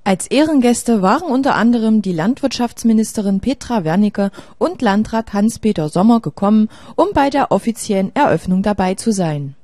Als Ehrengäste waren unter anderem die Landwirtschaftsministerin Petra Wernicke und Landrat Hans-Peter Sommer gekommen, um bei der offiziellen Eröffnung dabei zu sein.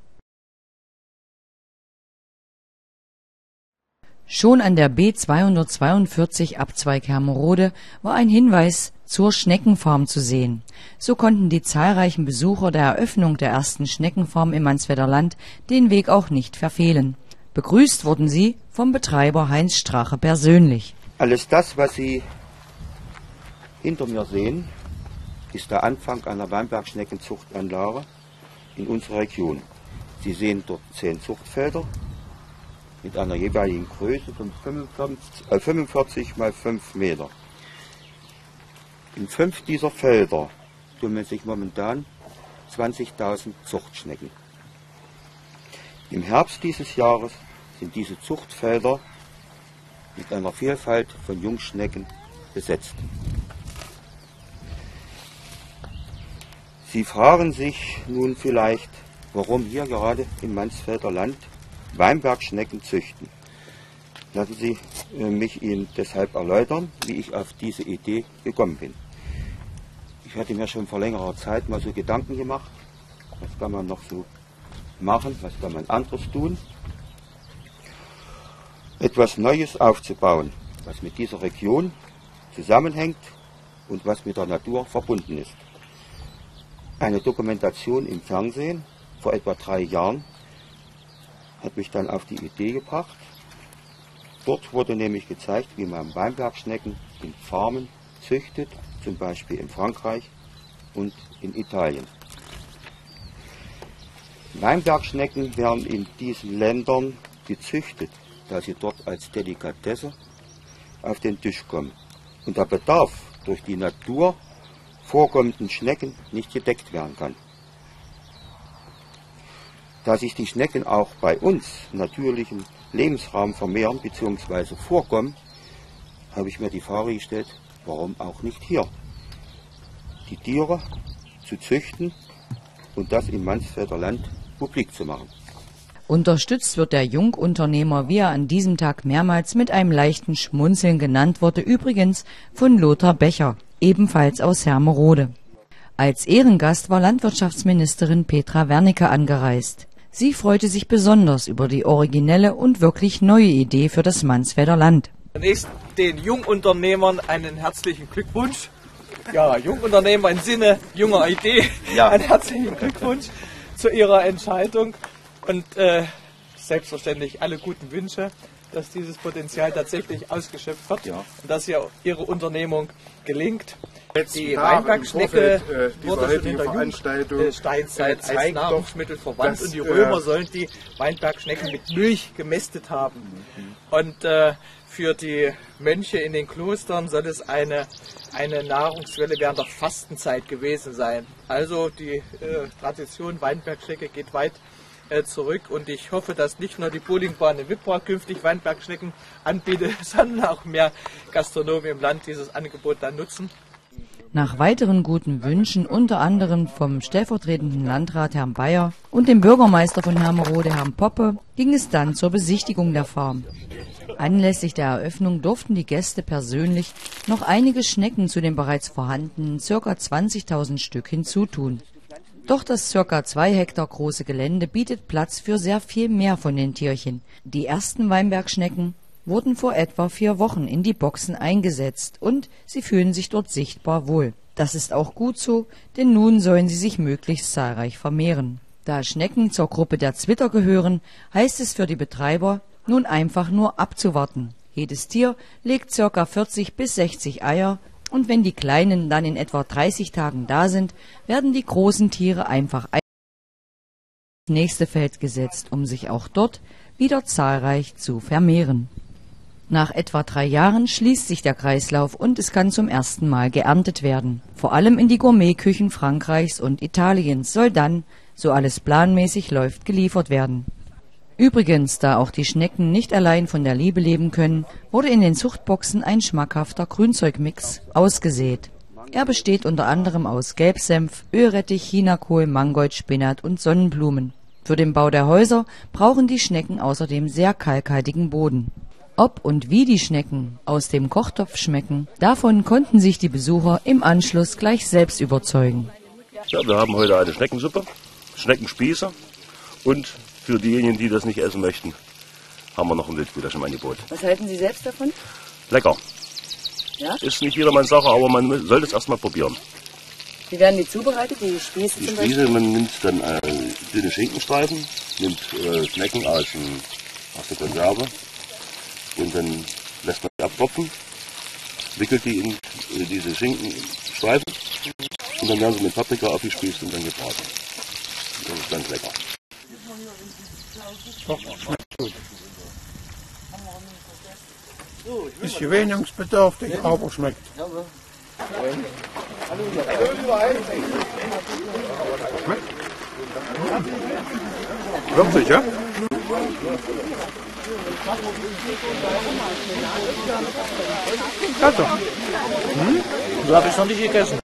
Schon an der B242 Abzweig Hermerode war ein Hinweis zur Schneckenfarm zu sehen. So konnten die zahlreichen Besucher der Eröffnung der ersten Schneckenfarm im Mansfelder Land den Weg auch nicht verfehlen. Begrüßt wurden sie vom Betreiber Heinz Strache persönlich. Alles das, was Sie hinter mir sehen, ist der Anfang einer Weinbergschneckenzuchtanlage in unserer Region. Sie sehen dort 10 Zuchtfelder mit einer jeweiligen Größe von 45 mal 5 Meter. In 5 dieser Felder tummeln sich momentan 20.000 Zuchtschnecken. Im Herbst dieses Jahres sind diese Zuchtfelder mit einer Vielfalt von Jungschnecken besetzt. Sie fragen sich nun vielleicht, warum hier gerade im Mansfelder Land Weinbergschnecken züchten. Lassen Sie mich Ihnen deshalb erläutern, wie ich auf diese Idee gekommen bin. Ich hatte mir schon vor längerer Zeit mal so Gedanken gemacht, was kann man noch so machen, was kann man anderes tun, etwas Neues aufzubauen, was mit dieser Region zusammenhängt und was mit der Natur verbunden ist. Eine Dokumentation im Fernsehen vor etwa 3 Jahren hat mich dann auf die Idee gebracht. Dort wurde nämlich gezeigt, wie man Weinbergschnecken in Farmen züchtet, zum Beispiel in Frankreich und in Italien. Weinbergschnecken werden in diesen Ländern gezüchtet, da sie dort als Delikatesse auf den Tisch kommen und der Bedarf durch die Natur vorkommenden Schnecken nicht gedeckt werden kann. Da sich die Schnecken auch bei uns natürlichen Lebensraum vermehren bzw. vorkommen, habe ich mir die Frage gestellt, warum auch nicht hier? Die Tiere zu züchten und das im Mansfelder Land publik zu machen. Unterstützt wird der Jungunternehmer, wie er an diesem Tag mehrmals mit einem leichten Schmunzeln genannt wurde, übrigens von Lothar Becher, ebenfalls aus Hermerode. Als Ehrengast war Landwirtschaftsministerin Petra Wernicke angereist. Sie freute sich besonders über die originelle und wirklich neue Idee für das Mansfelder Land. Zunächst den Jungunternehmern einen herzlichen Glückwunsch. Ja, Jungunternehmer im Sinne junger Idee. Ja. Einen herzlichen Glückwunsch zu Ihrer Entscheidung und selbstverständlich alle guten Wünsche, dass dieses Potenzial tatsächlich ausgeschöpft wird, ja, und dass Ihre Unternehmung gelingt. Die Weinbergschnecke wurde schon in der Jungsteinzeit als Nahrungsmittel verwandt und die Römer sollen die Weinbergschnecken mit Milch gemästet haben. Und für die Mönche in den Klostern soll es eine Nahrungsquelle während der Fastenzeit gewesen sein. Also die Tradition Weinbergschnecke geht weit zurück und ich hoffe, dass nicht nur die Bowlingbahn in Wippra künftig Weinbergschnecken anbietet, sondern auch mehr Gastronomen im Land dieses Angebot dann nutzen. Nach weiteren guten Wünschen, unter anderem vom stellvertretenden Landrat Herrn Bayer und dem Bürgermeister von Hermerode Herrn Poppe, ging es dann zur Besichtigung der Farm. Anlässlich der Eröffnung durften die Gäste persönlich noch einige Schnecken zu den bereits vorhandenen ca. 20.000 Stück hinzutun. Doch das ca. 2 Hektar große Gelände bietet Platz für sehr viel mehr von den Tierchen. Die ersten Weinbergschnecken wurden vor etwa 4 Wochen in die Boxen eingesetzt und sie fühlen sich dort sichtbar wohl. Das ist auch gut so, denn nun sollen sie sich möglichst zahlreich vermehren. Da Schnecken zur Gruppe der Zwitter gehören, heißt es für die Betreiber, nun einfach nur abzuwarten. Jedes Tier legt ca. 40 bis 60 Eier und wenn die Kleinen dann in etwa 30 Tagen da sind, werden die großen Tiere einfach ins nächste Feld gesetzt, um sich auch dort wieder zahlreich zu vermehren. Nach etwa 3 Jahren schließt sich der Kreislauf und es kann zum ersten Mal geerntet werden. Vor allem in die Gourmetküchen Frankreichs und Italiens soll dann, so alles planmäßig läuft, geliefert werden. Übrigens, da auch die Schnecken nicht allein von der Liebe leben können, wurde in den Zuchtboxen ein schmackhafter Grünzeugmix ausgesät. Er besteht unter anderem aus Gelbsenf, Ölrettich, Chinakohl, Mangold, Spinat und Sonnenblumen. Für den Bau der Häuser brauchen die Schnecken außerdem sehr kalkhaltigen Boden. Ob und wie die Schnecken aus dem Kochtopf schmecken, davon konnten sich die Besucher im Anschluss gleich selbst überzeugen. Ja, wir haben heute eine Schneckensuppe, Schneckenspieße und für diejenigen, die das nicht essen möchten, haben wir noch ein Wildgulasch im Angebot. Was halten Sie selbst davon? Lecker. Ja? Ist nicht jedermanns Sache, aber man sollte es erstmal probieren. Wie werden die zubereitet, die Spieße zum Beispiel? Man nimmt dann dünne Schinkenstreifen, nimmt Schnecken aus der Konserve und dann lässt man die abtropfen, wickelt die in diese Schinkenstreifen und dann werden sie mit Paprika aufgespießt und dann gebraten. Das ist ganz lecker. Ist gewöhnungsbedürftig, aber schmeckt. 40, ja? Also. So habe ich noch nicht gegessen.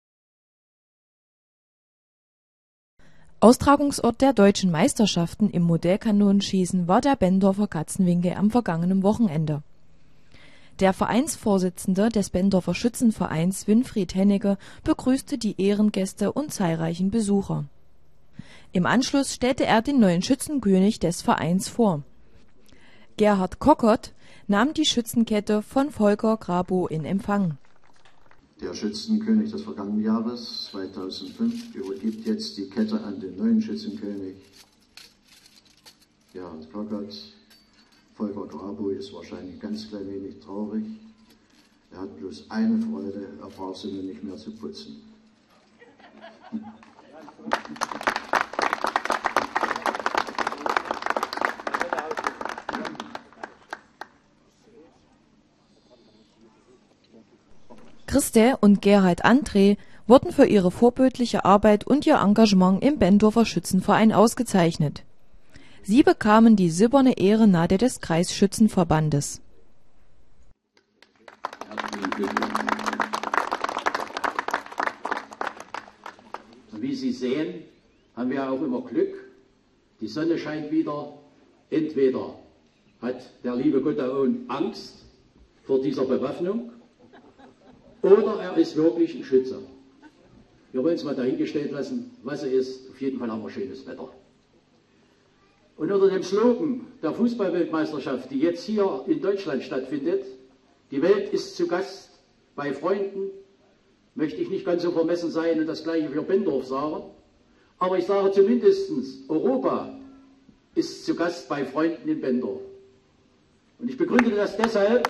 Austragungsort der deutschen Meisterschaften im Modellkanonenschießen war der Benndorfer Katzenwinkel am vergangenen Wochenende. Der Vereinsvorsitzende des Benndorfer Schützenvereins, Winfried Hennecke, begrüßte die Ehrengäste und zahlreichen Besucher. Im Anschluss stellte er den neuen Schützenkönig des Vereins vor. Gerhard Kockert nahm die Schützenkette von Volker Grabow in Empfang. Der Schützenkönig des vergangenen Jahres, 2005, übergibt jetzt die Kette an den neuen Schützenkönig, Gerhard Kockert. Volker Grabow ist wahrscheinlich ein ganz klein wenig traurig. Er hat bloß eine Freude, er braucht sie nur nicht mehr zu putzen. Christel und Gerhard André wurden für ihre vorbildliche Arbeit und ihr Engagement im Benndorfer Schützenverein ausgezeichnet. Sie bekamen die silberne Ehrennadel des Kreisschützenverbandes. Wie Sie sehen, haben wir auch immer Glück. Die Sonne scheint wieder. Entweder hat der liebe Gott Angst vor dieser Bewaffnung oder er ist wirklich ein Schütze. Wir wollen es mal dahingestellt lassen, was er ist. Auf jeden Fall haben wir schönes Wetter. Und unter dem Slogan der Fußballweltmeisterschaft, die jetzt hier in Deutschland stattfindet, die Welt ist zu Gast bei Freunden, möchte ich nicht ganz so vermessen sein und das gleiche für Benndorf sagen. Aber ich sage zumindest, Europa ist zu Gast bei Freunden in Benndorf. Und ich begründe das deshalb,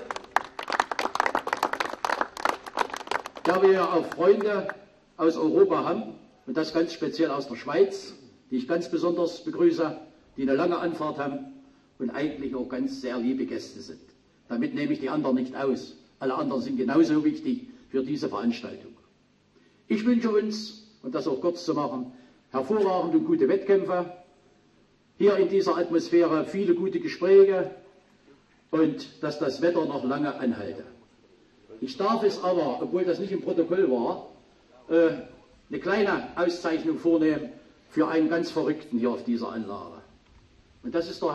da wir ja auch Freunde aus Europa haben und das ganz speziell aus der Schweiz, die ich ganz besonders begrüße, die eine lange Anfahrt haben und eigentlich auch ganz sehr liebe Gäste sind. Damit nehme ich die anderen nicht aus. Alle anderen sind genauso wichtig für diese Veranstaltung. Ich wünsche uns, und das auch kurz zu machen, hervorragende und gute Wettkämpfe, hier in dieser Atmosphäre viele gute Gespräche und dass das Wetter noch lange anhalte. Ich darf es aber, obwohl das nicht im Protokoll war, eine kleine Auszeichnung vornehmen für einen ganz Verrückten hier auf dieser Anlage. Und das ist der